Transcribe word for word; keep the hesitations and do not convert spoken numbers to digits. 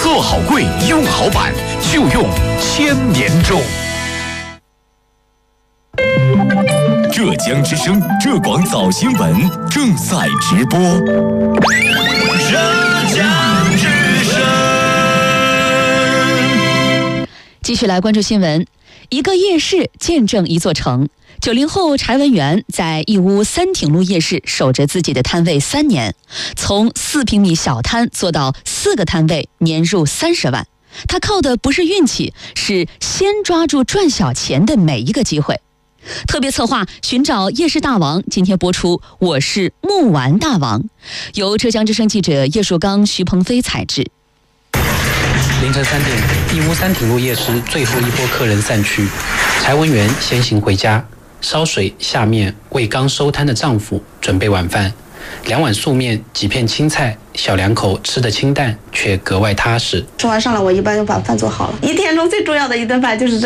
特好贵，用好版，就用千年粥。浙江之声浙广早新闻正在直播。浙江之声， 继续来关注新闻。一个夜市见证一座城。九零后柴文元在义乌三挺路夜市守着自己的摊位三年，从四平米小摊做到四个摊位，年入三十万。他靠的不是运气，是先抓住赚小钱的每一个机会。特别策划寻找夜市大王，今天播出《我是木丸大王》，由浙江之声记者叶树刚、徐鹏飞采制。 凌晨三点，义乌三挺路夜市最后一波客人散去，柴文元先行回家，烧水下面为刚收摊的丈夫准备晚饭，两碗素面，几片青菜，小两口吃得清淡，却格外踏实。 吃完上来，我一般就把饭做好了。一天中最重要的一顿饭就是这。